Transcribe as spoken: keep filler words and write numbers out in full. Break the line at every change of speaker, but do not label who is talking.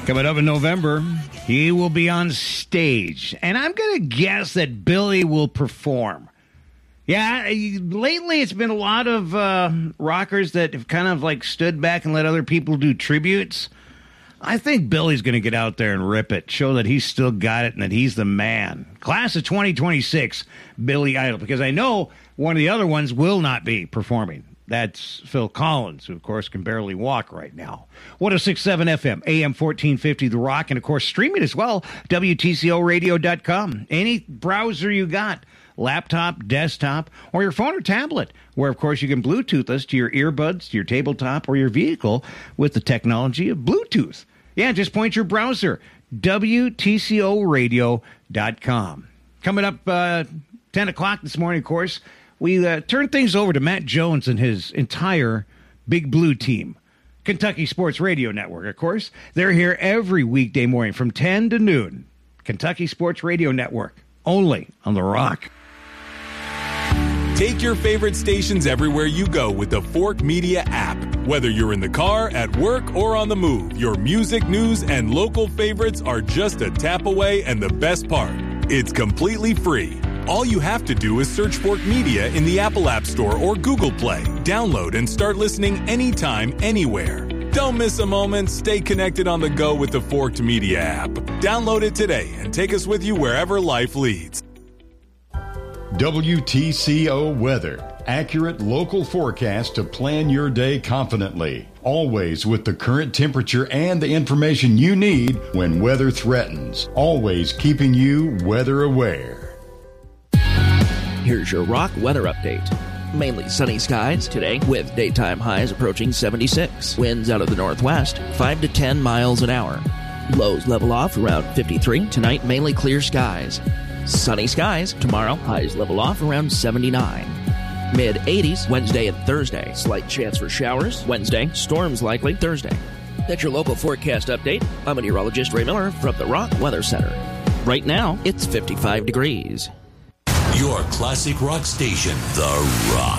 Coming up in November, he will be on stage. And I'm going to guess that Billy will perform. Yeah, lately it's been a lot of uh, rockers that have kind of like stood back and let other people do tributes. I think Billy's going to get out there and rip it, show that he's still got it and that he's the man. Class of twenty twenty-six, Billy Idol, because I know one of the other ones will not be performing. That's Phil Collins, who, of course, can barely walk right now. one oh six point seven F M, A M fourteen fifty, The Rock, and, of course, streaming as well, W T C O radio dot com. Any browser you got, laptop, desktop, or your phone or tablet, where, of course, you can Bluetooth us to your earbuds, to your tabletop, or your vehicle with the technology of Bluetooth. Yeah, just point your browser, W T C O radio dot com. Coming up uh, ten o'clock this morning, of course, we uh, turn things over to Matt Jones and his entire Big Blue team. Kentucky Sports Radio Network, of course. They're here every weekday morning from ten to noon. Kentucky Sports Radio Network, only on The Rock.
Take your favorite stations everywhere you go with the Fork Media app. Whether you're in the car, at work, or on the move, your music, news, and local favorites are just a tap away, and the best part, it's completely free. All you have to do is search Fork Media in the Apple App Store or Google Play. Download and start listening anytime, anywhere. Don't miss a moment. Stay connected on the go with the Forked Media app. Download it today and take us with you wherever life leads.
W T C O Weather. Accurate local forecast to plan your day confidently. Always with the current temperature and the information you need when weather threatens. Always keeping you weather aware.
Here's your Rock weather update. Mainly sunny skies today with daytime highs approaching seventy-six. Winds out of the northwest, five to ten miles an hour. Lows level off around fifty-three. Tonight, mainly clear skies. Sunny skies tomorrow, highs level off around seventy-nine. Mid eighties Wednesday and Thursday. Slight chance for showers. Wednesday, storms likely. Thursday. That's your local forecast update. I'm meteorologist Ray Miller from the Rock Weather Center. Right now, it's fifty-five degrees.
Your classic rock station, The Rock.